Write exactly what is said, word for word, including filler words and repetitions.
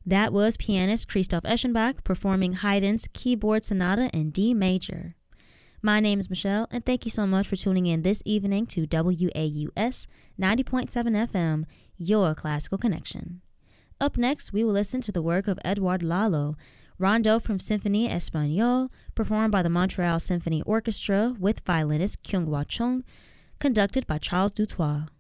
That was pianist Christoph Eschenbach performing Haydn's Keyboard Sonata in D major. My name is Michelle, and thank you so much for tuning in this evening to W A U S ninety point seven F M, your classical connection. Up next, we will listen to the work of Edouard Lalo, Rondo from Symphonie Espagnole, performed by the Montreal Symphony Orchestra with violinist Kyung-Hwa Chung, conducted by Charles Dutoit.